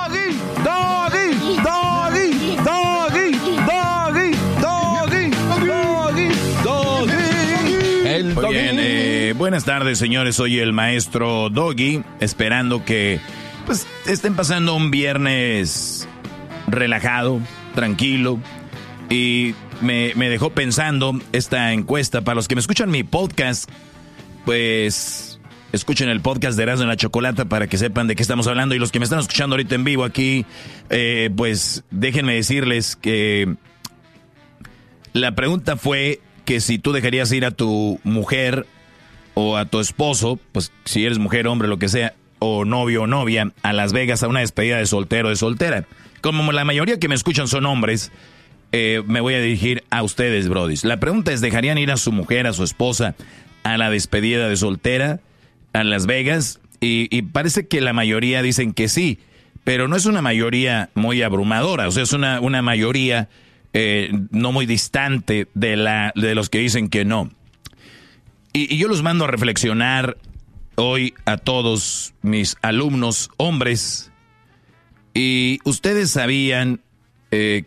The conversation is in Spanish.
Muy bien, buenas tardes, señores. Soy el maestro Doggy, esperando que pues estén pasando un viernes relajado, tranquilo. Y me dejó pensando esta encuesta. Para los que me escuchan mi podcast, pues escuchen el podcast de Erasmo y la Chocolata para que sepan de qué estamos hablando. Y los que me están escuchando ahorita en vivo aquí, pues déjenme decirles que la pregunta fue que si tú dejarías ir a tu mujer o a tu esposo, pues si eres mujer, hombre, lo que sea, o novio o novia, a Las Vegas a una despedida de soltero o de soltera. Como la mayoría que me escuchan son hombres, me voy a dirigir a ustedes, brodis. La pregunta es, ¿dejarían ir a su mujer, a su esposa, a la despedida de soltera a Las Vegas? Y parece que la mayoría dicen que sí, pero no es una mayoría muy abrumadora, o sea, es una mayoría no muy distante de los que dicen que no. Y yo los mando a reflexionar hoy a todos mis alumnos hombres. Y ustedes sabían que